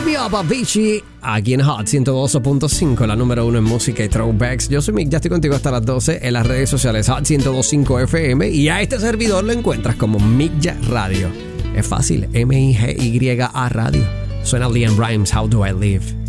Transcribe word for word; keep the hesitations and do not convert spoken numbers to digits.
Wake Me Up, Avicii, aquí en Hot ciento doce punto cinco, la número uno en música y throwbacks. Yo soy Mick, ya estoy contigo hasta las doce en las redes sociales Hot ciento dos punto cinco F M y a este servidor lo encuentras como Mick Radio. Es fácil, M I G Y A Radio. Suena Liam Rimes, How Do I Live.